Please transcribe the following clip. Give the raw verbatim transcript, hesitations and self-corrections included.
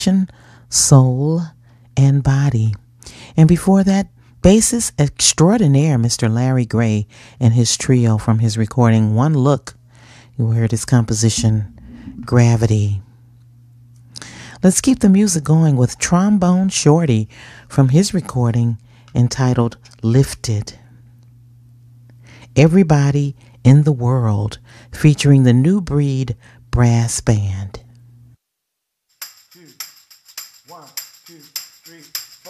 Soul, and Body. And before that, bassist extraordinaire Mister Larry Gray and his trio from his recording One Look. You heard his composition Gravity. Let's keep the music going with Trombone Shorty from his recording entitled Lifted. Everybody in the World, featuring the New Breed Brass Band.